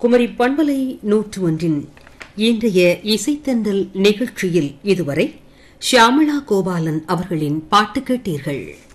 குமரி பண்பலை 101 இன்றைய இசைத்தண்டல் நிகழ்ச்சியில் இதுவரை ஷியாமளா கோபாலன் அவர்களின் பாட்டு கேட்டீர்கள்.